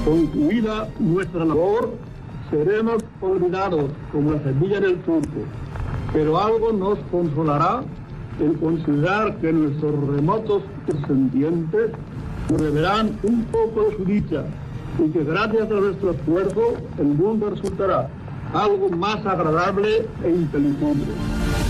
Concluida nuestra labor, seremos olvidados como la semilla en el surco, pero algo nos consolará el considerar que nuestros remotos descendientes beberán un poco de su dicha y que gracias a nuestro esfuerzo el mundo resultará algo más agradable e inteligente.